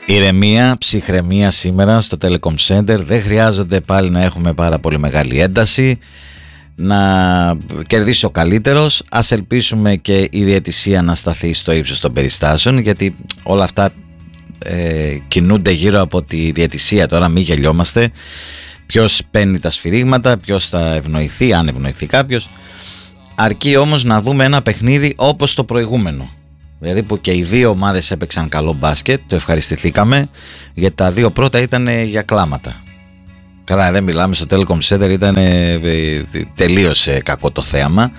Ηρεμία, ψυχραιμία σήμερα στο Telecom Center. Δεν χρειάζεται πάλι να έχουμε πάρα πολύ μεγάλη ένταση, να κερδίσει ο καλύτερος. Ας ελπίσουμε και η διαιτησία να σταθεί στο ύψος των περιστάσεων, γιατί όλα αυτά κινούνται γύρω από τη διαιτησία. Τώρα μην γελιόμαστε. Ποιος παίρνει τα σφυρίγματα, ποιος θα ευνοηθεί, αν ευνοηθεί κάποιος. Αρκεί όμως να δούμε ένα παιχνίδι όπως το προηγούμενο. Δηλαδή που και οι δύο ομάδες έπαιξαν καλό μπάσκετ, το ευχαριστηθήκαμε, γιατί τα δύο πρώτα ήταν για κλάματα. Καλά, δεν μιλάμε, στο Telecom Center ήταν τελείως κακό το θέαμα.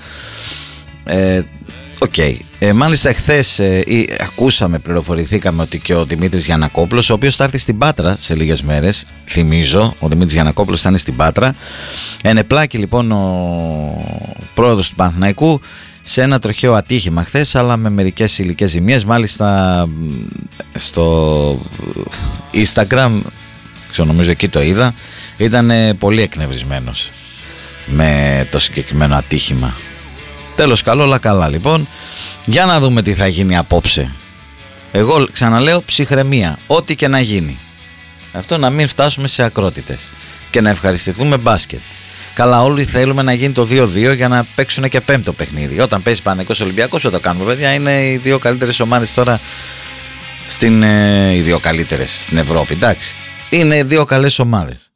Μάλιστα χθες ακούσαμε, πληροφορηθήκαμε ότι και ο Δημήτρης Γιαννακόπουλος, ο οποίος θα έρθει στην Πάτρα σε λίγες μέρες, θυμίζω, ο Δημήτρης Γιαννακόπουλος θα είναι στην Πάτρα. Ενεπλάκη λοιπόν ο πρόεδρος του Παναθηναϊκού σε ένα τροχαίο ατύχημα χθες, αλλά με μερικές υλικές ζημίες. Μάλιστα στο Instagram, νομίζω εκεί το είδα, ήταν πολύ εκνευρισμένος με το συγκεκριμένο ατύχημα. Τέλος, καλό, όλα καλά. Λοιπόν, για να δούμε τι θα γίνει απόψε. Εγώ ξαναλέω, ψυχραιμία, ό,τι και να γίνει. Αυτό, να μην φτάσουμε σε ακρότητες και να ευχαριστηθούμε μπάσκετ. Καλά, όλοι θέλουμε να γίνει το 2-2 για να παίξουν και πέμπτο παιχνίδι. Όταν παίζει Παναθηναϊκός Ολυμπιακός, θα το κάνουμε, παιδιά. Είναι οι δύο καλύτερες ομάδες τώρα οι δύο καλύτερες στην Ευρώπη, εντάξει. Είναι δύο καλές ομάδες.